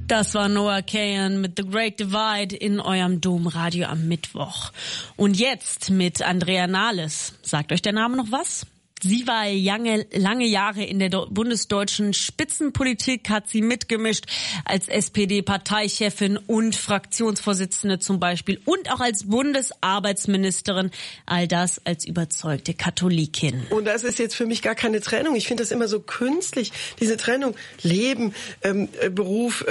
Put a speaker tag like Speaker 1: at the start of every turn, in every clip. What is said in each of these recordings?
Speaker 1: Das war Noah Kahan mit The Great Divide in eurem Domradio am Mittwoch. Und jetzt mit Andrea Nahles. Sagt euch der Name noch was? Sie war lange Jahre in der bundesdeutschen Spitzenpolitik, hat sie mitgemischt als SPD-Parteichefin und Fraktionsvorsitzende zum Beispiel und auch als Bundesarbeitsministerin. All das als überzeugte Katholikin.
Speaker 2: Und das ist jetzt für mich gar keine Trennung. Ich finde das immer so künstlich, diese Trennung. Leben, Beruf,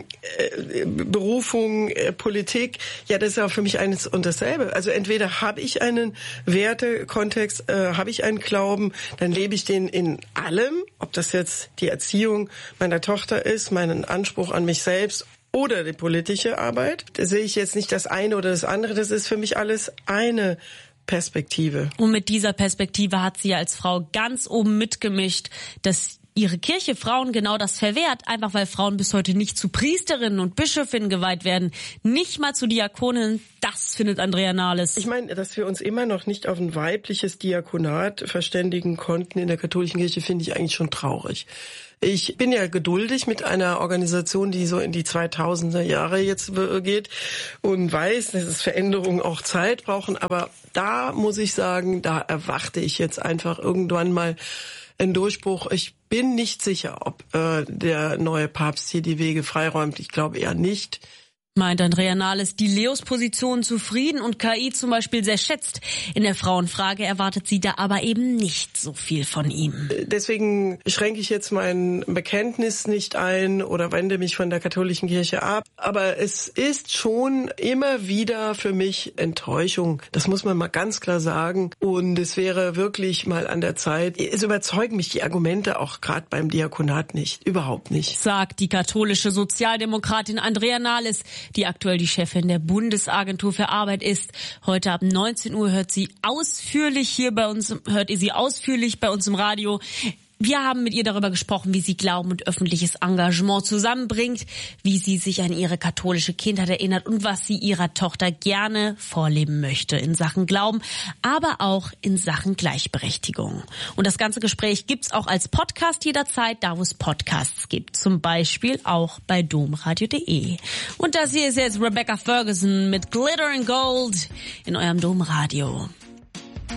Speaker 2: Berufung, Politik. Ja, das ist auch für mich eines und dasselbe. Also entweder habe ich einen Wertekontext, habe ich einen Glauben, dann lebe ich den in allem, ob das jetzt die Erziehung meiner Tochter ist, meinen Anspruch an mich selbst oder die politische Arbeit. Da sehe ich jetzt nicht das eine oder das andere, das ist für mich alles eine Perspektive.
Speaker 1: Und mit dieser Perspektive hat sie ja als Frau ganz oben mitgemischt, dass ihre Kirche Frauen genau das verwehrt, einfach weil Frauen bis heute nicht zu Priesterinnen und Bischöfinnen geweiht werden, nicht mal zu Diakoninnen. Das findet Andrea Nahles.
Speaker 2: Ich meine, dass wir uns immer noch nicht auf ein weibliches Diakonat verständigen konnten in der katholischen Kirche, finde ich eigentlich schon traurig. Ich bin ja geduldig mit einer Organisation, die so in die 2000er Jahre jetzt geht und weiß, dass es Veränderungen auch Zeit brauchen. Aber da muss ich sagen, da erwarte ich jetzt einfach irgendwann mal einen Durchbruch. Ich bin nicht sicher, ob der neue Papst hier die Wege freiräumt. Ich glaube eher nicht.
Speaker 1: Meint Andrea Nahles, die Leos Position zufrieden und KI zum Beispiel sehr schätzt. In der Frauenfrage erwartet sie da aber eben nicht so viel von ihm.
Speaker 2: Deswegen schränke ich jetzt mein Bekenntnis nicht ein oder wende mich von der katholischen Kirche ab. Aber es ist schon immer wieder für mich Enttäuschung. Das muss man mal ganz klar sagen. Und es wäre wirklich mal an der Zeit. Es überzeugen mich die Argumente auch gerade beim Diakonat nicht. Überhaupt nicht.
Speaker 1: Sagt die katholische Sozialdemokratin Andrea Nahles, die aktuell die Chefin der Bundesagentur für Arbeit ist. Heute ab 19 Uhr hört ihr sie ausführlich bei uns im Radio. Wir haben mit ihr darüber gesprochen, wie sie Glauben und öffentliches Engagement zusammenbringt, wie sie sich an ihre katholische Kindheit erinnert und was sie ihrer Tochter gerne vorleben möchte in Sachen Glauben, aber auch in Sachen Gleichberechtigung. Und das ganze Gespräch gibt's auch als Podcast jederzeit, da wo es Podcasts gibt. Zum Beispiel auch bei domradio.de. Und das hier ist jetzt Rebecca Ferguson mit Glitter and Gold in eurem Domradio.